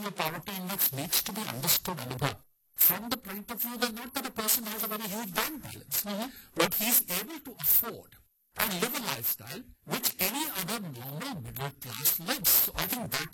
particular poverty index needs to be understood, Anubha, from the point of view that not that a person has a very huge bank balance, but he's able to afford and live a lifestyle which any other normal middle class lives. So I think that